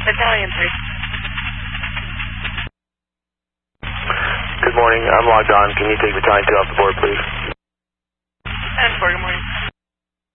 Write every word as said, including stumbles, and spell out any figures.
Battalion three. Good morning. I'm logged on. Can you take Battalion two off the board, please? ten four, good morning.